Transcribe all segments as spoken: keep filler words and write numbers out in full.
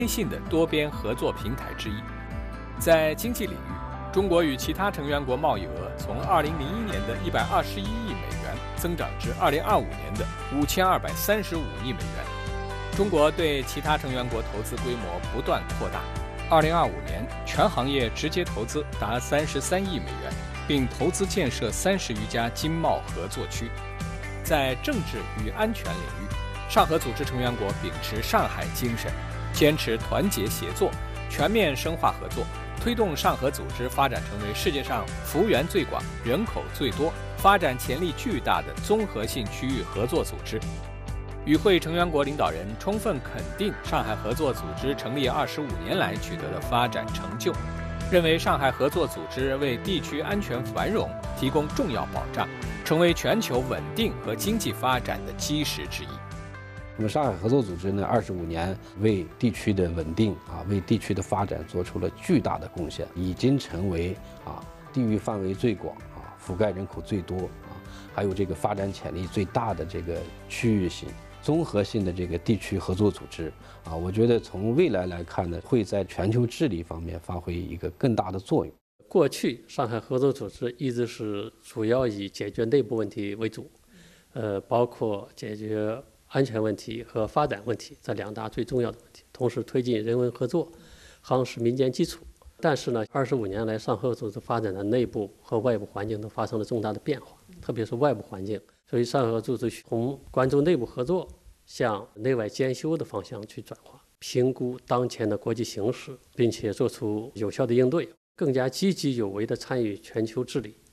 微信的多边合作平台之一。在经济领域，中国与其他成员国贸易额从二零零一年的一百二十一亿美元增长至二零二五年的五千二百三十五亿美元。中国对其他成员国投资规模不断扩大，二零二五年全行业直接投资达三十三亿美元，并投资建设三十余家经贸合作区。在政治与安全领域，上合组织成员国秉持上海精神，坚持团结协作，全面深化合作，推动上合组织发展成为世界上幅员最广、人口最多、发展潜力巨大的综合性区域合作组织。与会成员国领导人充分肯定上海合作组织成立二十五年来取得的发展成就，认为上海合作组织为地区安全繁荣提供重要保障，成为全球稳定和经济发展的基石之一。 那么，上海合作组织呢，二十五年为地区的稳定啊，为地区的发展做出了巨大的贡献，已经成为啊地域范围最广啊，覆盖人口最多啊，还有这个发展潜力最大的这个区域性、综合性的这个地区合作组织啊。我觉得从未来来看呢，会在全球治理方面发挥一个更大的作用。 过去，上海合作组织一直是主要以解决内部问题为主，呃，包括解决安全问题和发展问题这两大最重要的问题，同时推进人文合作，夯实民间基础。但是呢，二十五年来，上合组织发展的内部和外部环境都发生了重大的变化，特别是外部环境。所以，上合组织从关注内部合作向内外兼修的方向去转化，评估当前的国际形势，并且做出有效的应对，更加积极有为地参与全球治理。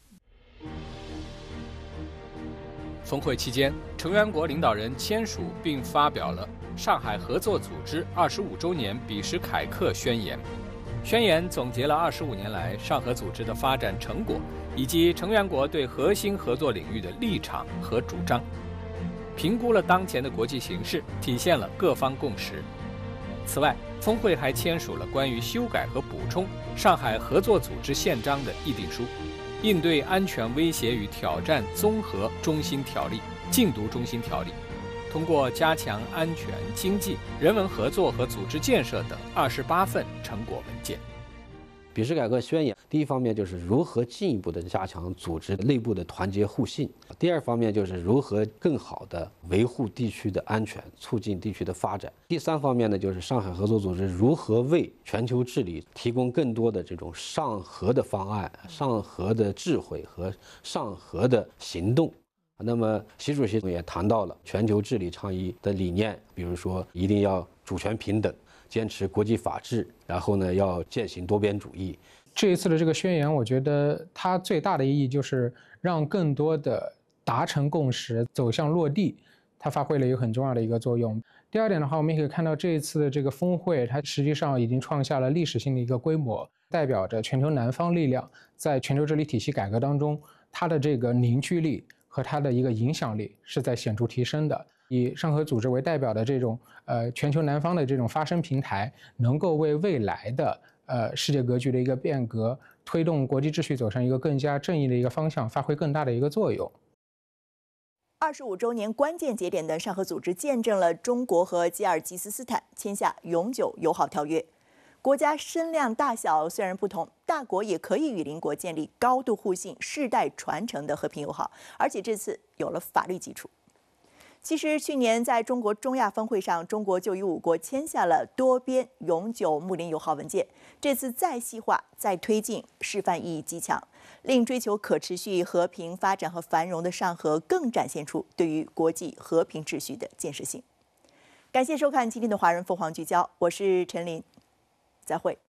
峰会期间，成员国领导人签署并发表了上海合作组织二十五周年比什凯克宣言。宣言总结了二十五年来上合组织的发展成果，以及成员国对核心合作领域的立场和主张，评估了当前的国际形势，体现了各方共识。此外，峰会还签署了关于修改和补充上海合作组织宪章的议定书。应对安全威胁与挑战综合中心条例、禁毒中心条例，通过加强安全、经济、人文合作和组织建设等二十八份成果文件。 比什凯克宣言，第一方面就是如何进一步的加强组织内部的团结互信；第二方面就是如何更好的维护地区的安全，促进地区的发展；第三方面呢，就是上海合作组织如何为全球治理提供更多的这种上合的方案、上合的智慧和上合的行动。那么，习主席也谈到了全球治理倡议的理念，比如说一定要主权平等，坚持国际法治，然后呢，要践行多边主义。 这一次的这个宣言，我觉得它最大的意义就是让更多的达成共识走向落地，它发挥了一个很重要的一个作用。第二点的话，我们也可以看到这一次的这个峰会，它实际上已经创下了历史性的一个规模，代表着全球南方力量在全球治理体系改革当中，它的这个凝聚力和它的一个影响力是在显著提升的。以上合组织为代表的这种呃全球南方的这种发声平台，能够为未来的呃世界格局的一个变革，推动国际秩序走向一个更加正义的一个方向，发挥更大的一个作用。 二十五周年关键节点的上合组织见证了中国和吉尔吉斯斯坦签下永久友好条约。国家身量大小虽然不同，大国也可以与邻国建立高度互信、世代传承的和平友好，而且这次有了法律基础。其实，去年在中国中亚峰会上，中国就与五国签下了多边永久睦邻友好文件。这次再细化、再推进，示范意义极强，令追求可持续和平发展和繁荣的上合更展现出对于国际和平秩序的建设性。感谢收看今天的华人凤凰聚焦，我是陈琳，再会。